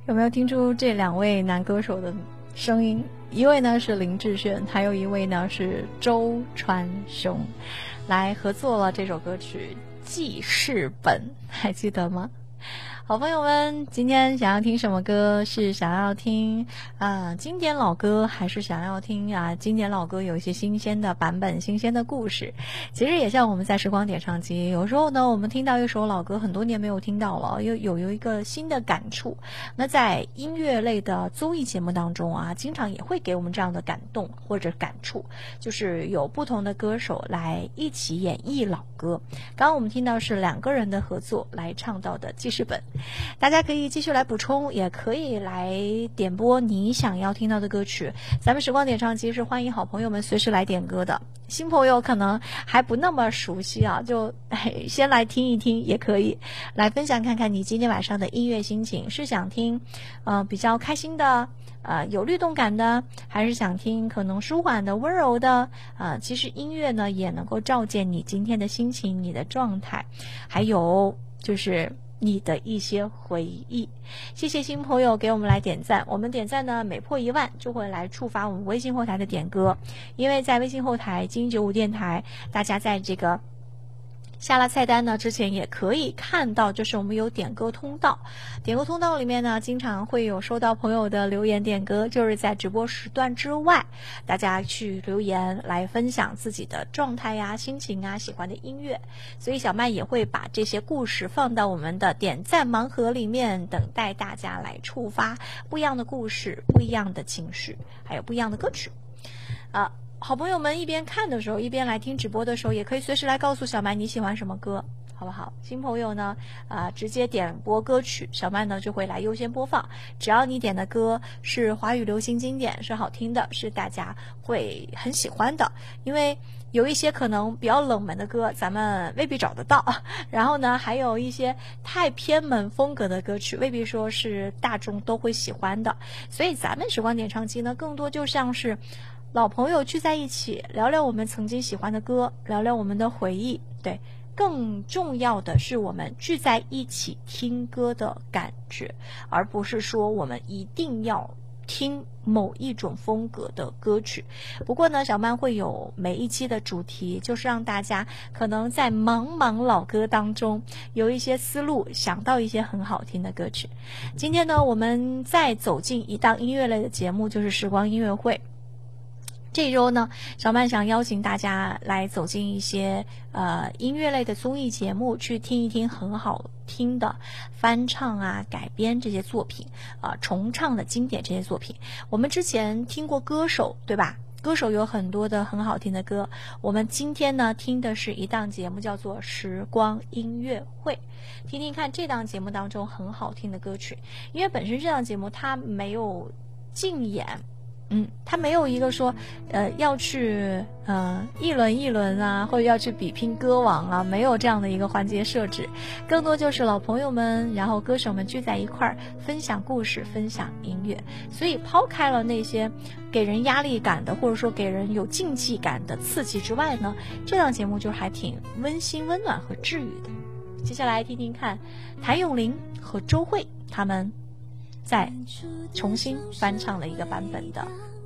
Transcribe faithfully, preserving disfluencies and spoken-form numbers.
有没有听出这两位男歌手的声音？一位呢是林志炫，还有一位呢是周传雄，来合作了这首歌曲《记事本》，还记得吗？好朋友们，今天想要听什么歌？是想要听啊、呃、经典老歌，还是想要听啊经典老歌有一些新鲜的版本、新鲜的故事？其实也像我们在时光点唱机，有时候呢，我们听到一首老歌，很多年没有听到了，又有有一个新的感触。那在音乐类的综艺节目当中啊，经常也会给我们这样的感动或者感触，就是有不同的歌手来一起演绎老歌。刚刚我们听到是两个人的合作来唱到的记事本。大家可以继续来补充，也可以来点播你想要听到的歌曲。咱们时光点唱机是欢迎好朋友们随时来点歌的，新朋友可能还不那么熟悉啊，就先来听一听也可以，来分享看看你今天晚上的音乐心情，是想听呃比较开心的呃有律动感的，还是想听可能舒缓的温柔的啊、呃？其实音乐呢也能够照见你今天的心情，你的状态，还有就是你的一些回忆。谢谢新朋友给我们来点赞，我们点赞呢每破一万就会来触发我们微信后台的点歌，因为在微信后台金九五电台，大家在这个下了菜单呢之前也可以看到，就是我们有点歌通道，点歌通道里面呢经常会有收到朋友的留言点歌，就是在直播时段之外，大家去留言来分享自己的状态呀、心情啊、喜欢的音乐，所以小麦也会把这些故事放到我们的点赞盲盒里面，等待大家来触发不一样的故事、不一样的情绪，还有不一样的歌曲啊。好朋友们一边看的时候，一边来听直播的时候，也可以随时来告诉小麦你喜欢什么歌，好不好？新朋友呢，啊、呃，直接点播歌曲，小麦呢就会来优先播放。只要你点的歌是华语流行经典，是好听的，是大家会很喜欢的，因为有一些可能比较冷门的歌，咱们未必找得到。然后呢，还有一些太偏门风格的歌曲，未必说是大众都会喜欢的。所以咱们时光点唱机呢，更多就像是老朋友聚在一起，聊聊我们曾经喜欢的歌，聊聊我们的回忆。对，更重要的是我们聚在一起听歌的感觉，而不是说我们一定要听某一种风格的歌曲。不过呢，小曼会有每一期的主题，就是让大家可能在茫茫老歌当中有一些思路，想到一些很好听的歌曲。今天呢，我们再走进一档音乐类的节目，就是时光音乐会。这周呢，小曼想邀请大家来走进一些呃音乐类的综艺节目，去听一听很好听的翻唱啊、改编这些作品啊、呃、重唱的经典这些作品。我们之前听过歌手，对吧？歌手有很多的很好听的歌。我们今天呢听的是一档节目，叫做时光音乐会，听听看这档节目当中很好听的歌曲。因为本身这档节目它没有竞演，嗯，他没有一个说，呃，要去呃一轮一轮啊，或者要去比拼歌王啊，没有这样的一个环节设置，更多就是老朋友们，然后歌手们聚在一块儿，分享故事，分享音乐。所以抛开了那些给人压力感的，或者说给人有竞技感的刺激之外呢，这档节目就还挺温馨、温暖和治愈的。接下来听听看，谭咏麟和周蕙他们在重新翻唱了一个版本的